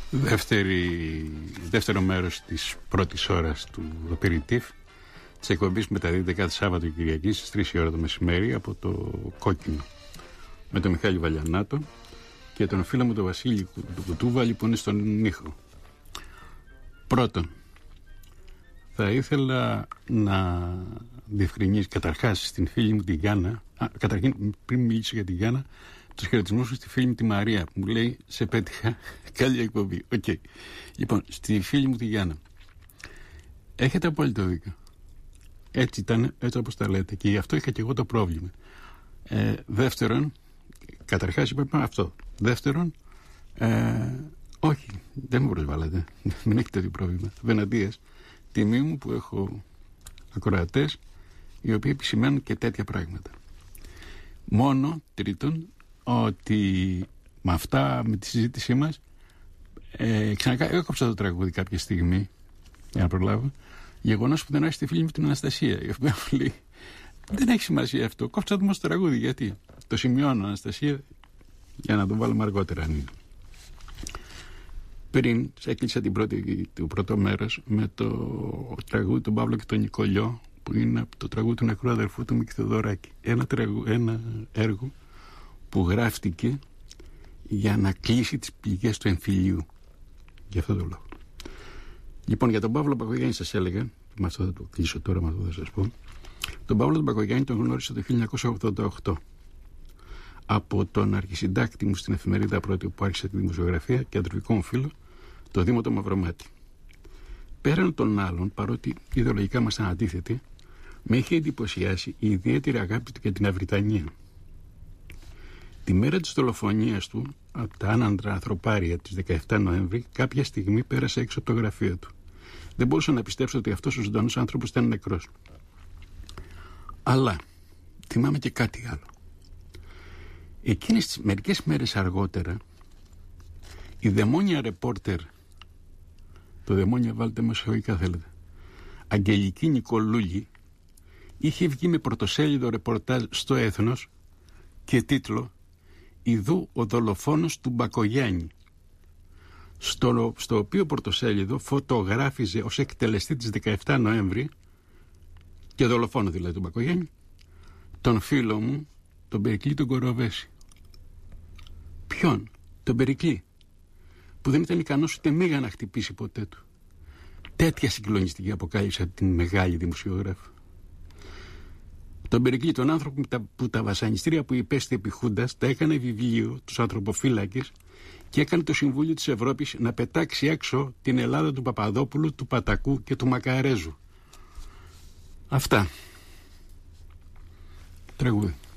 Δεύτερο μέρος της πρώτης ώρας του Απεριτίφ της εκπομπής που μεταδίδεται κάθε Σάββατο και Κυριακή στις 3 η ώρα το μεσημέρι από το Κόκκινο, με τον Μιχάλη Βαλιανάτο και τον φίλο μου τον Βασίλη του Κουτούβαλη που είναι στον ήχο. Πρώτον, θα ήθελα να διευκρινίσει καταρχάς στην φίλη μου τη Γιάννα, καταρχήν πριν μιλήσω για τη Γιάννα, τους χαιρετισμούς μου στη φίλη μου τη Μαρία που μου λέει σε πέτυχα, καλή εκπομπή. Okay. Λοιπόν, στη φίλη μου τη Γιάννα, έχετε απόλυτο δίκιο. Έτσι ήταν, έτσι όπως τα λέτε, και γι' αυτό είχα και εγώ το πρόβλημα. Δεύτερον, καταρχάς είπαμε αυτό. Δεύτερον, όχι, δεν μου προσβάλλατε. Μην έχετε τέτοιο πρόβλημα. Απέναντίας, τιμή μου που έχω ακροατές οι οποίοι επισημαίνουν και τέτοια πράγματα. Μόνο τρίτον, ότι με αυτά, με τη συζήτησή μας, έκοψα το τραγούδι κάποια στιγμή για να προλάβω. Γεγονός που δεν άρχισε τη φίλη μου την Αναστασία, η οποία μου λέει δεν έχει σημασία αυτό, κόψα το όμως το τραγούδι. Γιατί το σημειώνω, Αναστασία, για να το βάλουμε αργότερα αν είναι. Πριν έκλεισα το πρώτο μέρος με το τραγούδι του Παύλο και τον Νικολιό, που είναι το τραγούδι του νεκρού αδερφού του Μίκη Θεοδωράκη. Ένα έργο που γράφτηκε για να κλείσει τις πληγές του εμφυλίου. Γι' αυτό το λόγο. Λοιπόν, για τον Παύλο Μπακογιάννη σας έλεγα, με αυτό θα το κλείσω τώρα, με αυτό θα σας πω. Τον Παύλο τον Μπακογιάννη τον γνώρισα το 1988 από τον αρχισυντάκτη μου στην εφημερίδα Πρώτη, που άρχισε τη δημοσιογραφία, και αντροφικό μου φίλο, το Δήμο το Μαυρομάτι. Πέραν των άλλων, παρότι ιδεολογικά ήμασταν αντίθετοι, με είχε εντυπωσιάσει η ιδιαίτερη αγάπη του για την Αυριτανία. Τη μέρα της δολοφονίας του, από τα άνανδρα ανθρωπάρια της 17 Νοέμβρη, κάποια στιγμή πέρασε έξω από το γραφείο του. Δεν μπορούσα να πιστέψω ότι αυτός ο ζωντανός άνθρωπος ήταν νεκρός. Αλλά θυμάμαι και κάτι άλλο. Εκείνες τις μερικές μέρες αργότερα, η δαιμόνια ρεπόρτερ, το δαιμόνια βάλτε με εισαγωγικά θέλετε, Αγγελική Νικολούλη, είχε βγει με πρωτοσέλιδο ρεπορτάζ στο Έθνος και τίτλο «Ιδού ο δολοφόνος του Μπακογιάννη», στο οποίο πρωτοσέλιδο φωτογράφιζε ως εκτελεστή της 17 Νοέμβρη και δολοφόνο δηλαδή του Μπακογιάννη τον φίλο μου τον Περικλή τον Κοροβέση. Ποιον? Τον Περικλή, που δεν ήταν ικανός ούτε μίγα να χτυπήσει ποτέ του. Τέτοια συγκλονιστική αποκάλυψη από την μεγάλη δημοσιογράφο. Τον Περικλή, τον άνθρωπο που τα βασανιστήρια που υπέστη επί Χούντας τα έκανε βιβλίο, τους ανθρωποφύλακες, και έκανε το Συμβούλιο της Ευρώπης να πετάξει έξω την Ελλάδα του Παπαδόπουλου, του Πατακού και του Μακαρέζου. Αυτά. Τραγούδι.